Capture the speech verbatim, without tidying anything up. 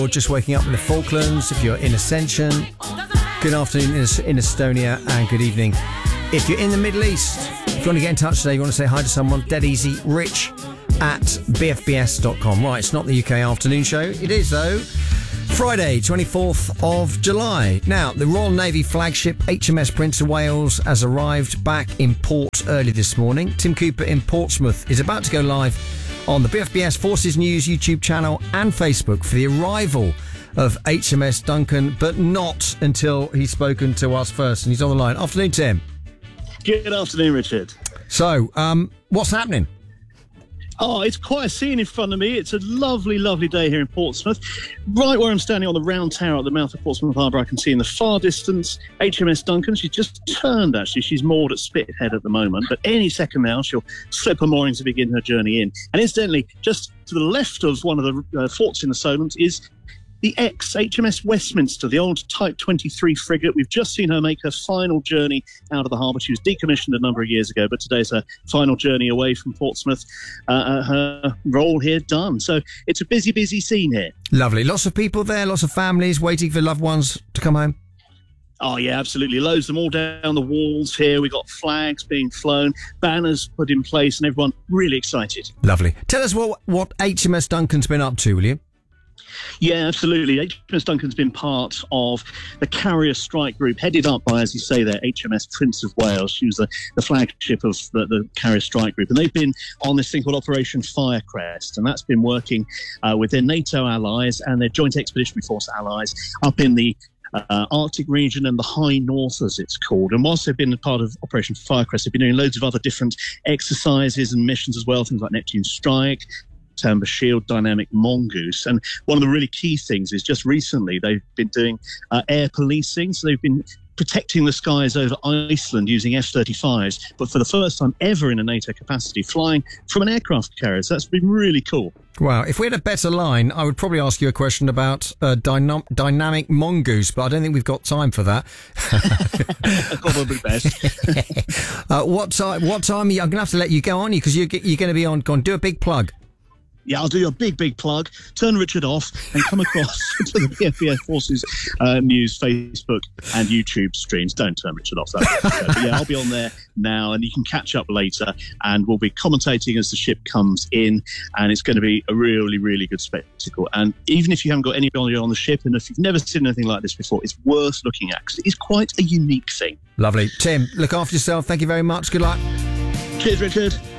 Or just waking up in the Falklands, if you're in Ascension, good afternoon in, in Estonia, and good evening if you're in the Middle East. If you want to get in touch today, you want to say hi to someone, dead easy, rich at b f b s dot com. Right, it's not the U K afternoon show. It is, though. Friday, twenty-fourth of July. Now, the Royal Navy flagship H M S Prince of Wales has arrived back in port early this morning. Tim Cooper in Portsmouth is about to go live on the B F B S Forces News YouTube channel and Facebook for the arrival of H M S Duncan, but not until he's spoken to us first, and he's on the line. Afternoon, Tim. Good afternoon, Richard. So, um, what's happening? Oh, it's quite a scene in front of me. It's a lovely, lovely day here in Portsmouth. Right where I'm standing on the round tower at the mouth of Portsmouth Harbour, I can see in the far distance H M S Duncan. She's just turned, actually. She's moored at Spithead at the moment, but any second now she'll slip her mooring to begin her journey in. And incidentally, just to the left of one of the uh, forts in the Solent is the ex-H M S Westminster, the old Type twenty-three frigate. We've just seen her make her final journey out of the harbour. She was decommissioned a number of years ago, but today's her final journey away from Portsmouth. Uh, her role here done. So it's a busy, busy scene here. Lovely. Lots of people there, lots of families waiting for loved ones to come home. Oh, yeah, absolutely. Loads of them all down the walls here. We've got flags being flown, banners put in place, and everyone really excited. Lovely. Tell us what, what H M S Duncan's been up to, will you? Yeah, absolutely. H M S Duncan's been part of the carrier strike group, headed up by, as you say there, H M S Prince of Wales. She was the, the flagship of the, the carrier strike group. And they've been on this thing called Operation Firecrest. And that's been working uh, with their NATO allies and their Joint Expeditionary Force allies up in the Uh, Arctic region and the High North, as it's called. And whilst they've been a part of Operation Firecrest, they've been doing loads of other different exercises and missions as well, things like Neptune Strike, Timber Shield, Dynamic Mongoose. And one of the really key things is just recently they've been doing uh, air policing. So they've been protecting the skies over Iceland using F thirty-fives, but for the first time ever in a NATO capacity, flying from an aircraft carrier. So that's been really cool. Wow. If we had a better line, I would probably ask you a question about uh, dynam- Dynamic Mongoose, but I don't think we've got time for that. Probably best. uh, what time? What time? Are you, I'm going to have to let you go on you because you're, you're going to be on. Go on, do a big plug. Yeah, I'll do a big, big plug. Turn Richard off and come across to the B F B S Forces uh, News Facebook and YouTube streams. Don't turn Richard off. That's but yeah, I'll be on there now, and you can catch up later. And we'll be commentating as the ship comes in, and it's going to be a really, really good spectacle. And even if you haven't got anybody on the ship, and if you've never seen anything like this before, it's worth looking at because it's quite a unique thing. Lovely, Tim. Look after yourself. Thank you very much. Good luck. Cheers, Richard.